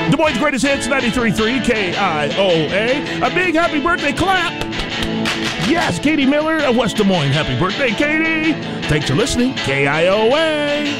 Des Moines' Greatest Hits, 93.3 KIOA. A big happy birthday clap. Yes, Katie Miller of West Des Moines. Happy birthday, Katie. Thanks for listening. KIOA.